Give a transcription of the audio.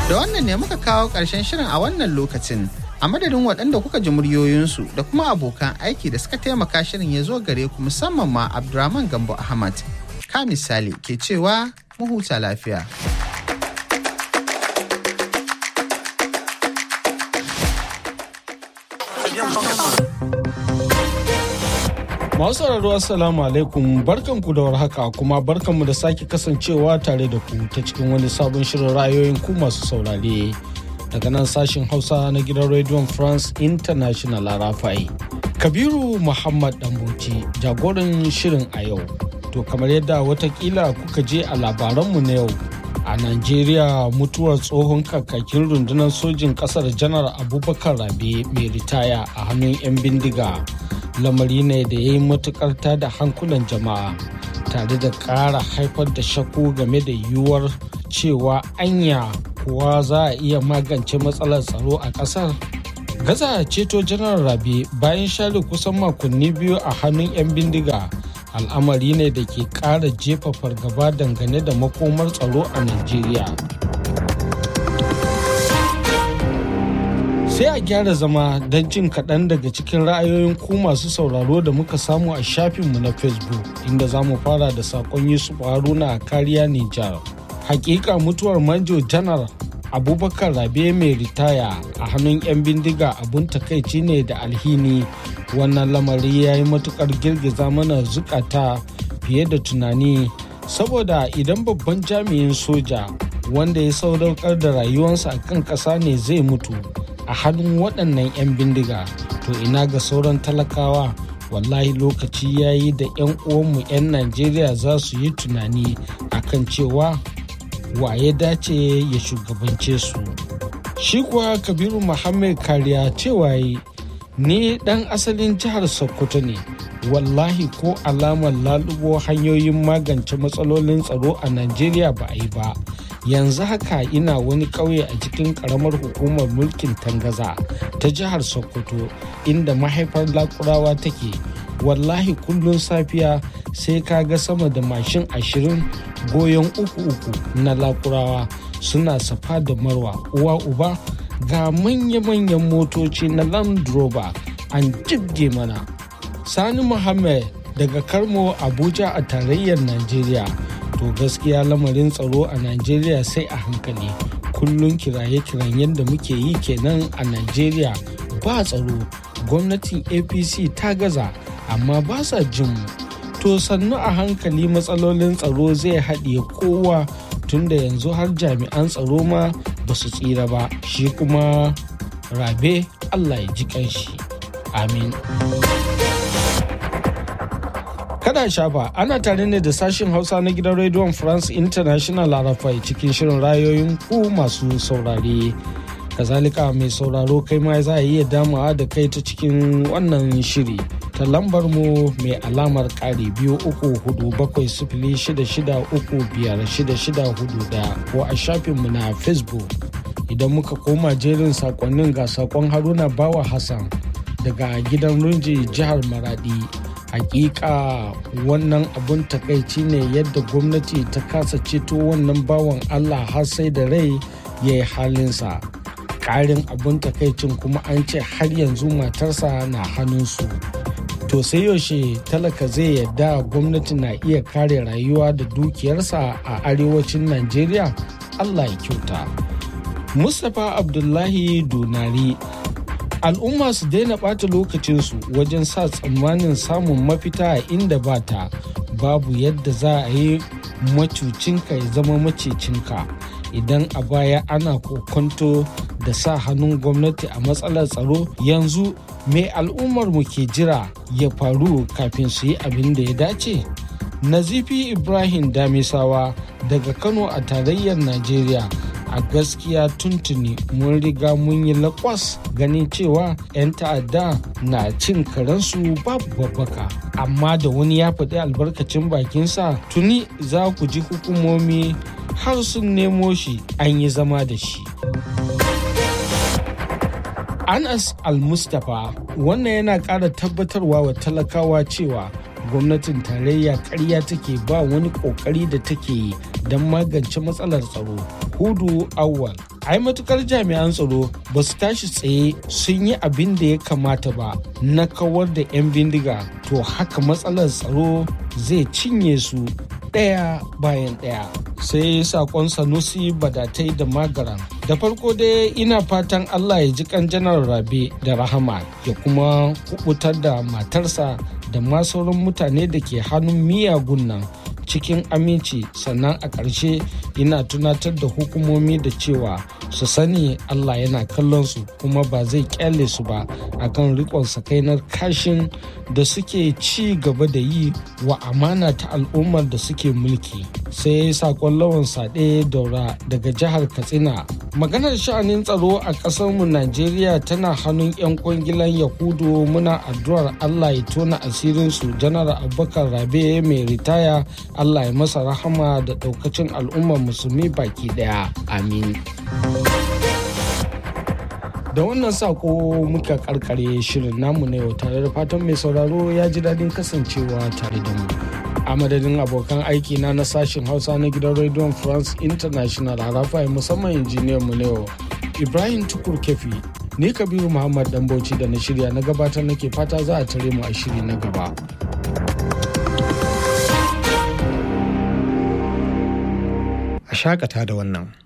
Da wannan ne muka kawo ƙarshen shirin a wannan lokacin. A madadin waɗanda kuka ji muryoyinsu da kuma abokan aiki da suka taimaka shirin ya zo gare ku, musamman ma Abdurrahman Gambo Ahmad. Ka misali ke cewa mu huta lafiya. Masu sauraro assalamu alaikum, barkanku da warhaka kuma barkanmu da sake kasancewa tare da ku ta cikin wani sabon shirin ra'ayoyin ku masu saurare daga nan sashen Hausa na gidan Radio France International RFI. Kabiru Muhammad Dambuci jagoran shirin a yau. To kamar yadda watakila kuka je a labaranmu na yau, a Najeriya mutuwar tsohon kakakin rundunar sojin ƙasar Janar Abubakar Rabe mai ritaya a hannun 'yan bindiga. Lamari ne da ya yi matukar tada hankulan jama'a tare da ƙara haifar da shakku game da yiwuwar cewa anya kuwa za a iya magance matsalar tsaro a ƙasar. Gaza ceto Janar Rabe bayan share kusan makonni biyu a hannun 'yan bindiga al'amari ne da ke ƙara jefa fargaba dangane da makomar tsaro a Najeriya. Sai a gyara zama don jin kaɗan daga cikin ra'ayoyin ku masu sauraro da muka samu a shafinmu na Facebook, inda za mu fara da saƙon Yusuf Haruna a Kariya Nijar. Hakika mutuwar Manjo Janar Abubakar Rabe mai ritaya a hannun 'yan bindiga abun takaici ne da alhini. Wannan lamari ya yi matukar girgiza mana zukata fiye da tunani, saboda idan babban jami'in soja wanda ya sadaukar da rayuwarsa a kan ƙasa ne zai mutu a hannun waɗannan 'yan bindiga, to ina ga sauran talakawa. Wallahi lokaci ya yi da 'yan uwanmu 'yan Najeriya za su yi tunani akan cewa wa ya dace ya shugabance su. Shi kuwa Kabiru Muhammad Kariya cewa ni ɗan asalin jihar Sokoto ne, wallahi ko alamar lalubo hanyoyin magance matsalolin tsaro a Najeriya ba a yi ba. Yanzu haka ina wani ƙauye a cikin ƙaramar hukumar mulkin Tangaza ta jihar Sokoto, inda mahaifar Lakurawa take. Wallahi kullum safiya sai ka ga sama da mashin 20 goyon uku na Lakurawa suna safa da marwa, uwa uba ga manya-manyan motoci na Land Rover an jibge mana. Sani Muhammad daga Karmo, Abuja a tarayyar Najeriya. To gaskiya lamarin tsaro a Najeriya sai a hankali. Kullum kiraye-kiran yadda muke yi kenan a Najeriya, ba tsaro, gwamnatin APC ta gaza amma ba sa jin mu. To sannu a hankali matsalolin tsaro zai haɗiye kowa, tunda yanzu har jami'an tsaro ma ba su tsira ba. Shi kuma Rabe Allah ya ji kanshi. Amin. Kada shafa, ana tare ne da sashen Hausa na gidan Radio France International RFI cikin shirin rayoyin ku masu saurare. Kazalika mai sauraro kai ma za a iya damawa da kai ta cikin wannan shiri ta lambar mu mai alamar ƙari 23406635641 ko a shafinmu na Facebook. Idan muka koma jerin sakonnin, ga sakon Haruna Bawa Hassan daga gidan Runji jihar Maradi. Hakika wannan abun takaici ne yadda gwamnati ta kasa ceto wannan bawan Allah har sai da rai ya yi halinsa. Ƙarin abun takaicin kuma an ce har yanzu matarsa na hannunsu. To sai yaushe talaka zai yadda gwamnati na iya kare rayuwa da dukiyarsa a arewacin Najeriya? Allah ya kyauta. Mustapha Abdullahi Donari: al'umma su daina ɓata lokacinsu wajen sa tsammanin samun mafita a inda ba ta. Babu yadda za a yi macucinka ya zama macicinka. Idan a baya ana kokonto da sa hannun gwamnati a matsalar tsaro, yanzu me al'ummar mu ke jira ya faru kafin su yi abin da ya dace? Nazifi Ibrahim Damisawa daga Kano a tarayyar Najeriya: a gaskiya tuntuni mun riga mun yi lakwas ganin cewa 'yan ta'adda na cin karensu babu babbaka, amma da wani ya faɗi albarkacin bakinsa tuni za ku ji hukumomi har sun nemo shi an yi zama da shi. Anas Al-Mustapha: wannan yana ƙara tabbatarwa wa talakawa cewa gwamnatin tarayya ƙarya take, ba wani ƙoƙari da take yi don magance matsalar tsaro. Hudu Awwal ai matukar jami'an tsaro ba su tashi tsaye sun yi abin da ya kamata ba na kawar da 'yan bindiga, to haka matsalar tsaro zai cinye su ɗaya bayan ɗaya. Sai sakon Sanusi Badatai da Magaran. Da farko dai ina fatan Allah ya ji kan Janar Rabe da rahama ya kuma kubutar da matarsa da ma sauran mutane da ke hannun miyagun nan cikin aminci. Sannan a ƙarshe ina tunatar da hukumomi da cewa su sani Allah yana kallon su kuma ba zai kyale su ba akan rikon sakainar kashin da suke ci gaba da yi wa amana ta al'ummar da suke mulki. Sai sakon Lawan Sade Daura daga jihar Katsina. Maganar sha'anin tsaro a ƙasarmu Najeriya tana hannun 'yan kwangilan Yahudu. Muna addu'ar Allah ya tona asirinsu. Janar Abubakar Rabe mai ritaya, Allah ya masa rahama da ɗaukacin al'ummar musulmi baki ɗaya. Amin. Da wannan sako muka karkare shirin namu na yau, tare da fatan mai sauraro ya ji daɗin kasancewa tare da mu. A madadin abokan aiki na sashen Hausa na gidan Radio France International, Arafa musamman injiniyan mu na yau Ibrahim Tukur Kefi, ni Kabiru Muhammad Dambauci da na shirya na gabatar nake fata za a tare mu a shiri na gaba. A shakata da wannan.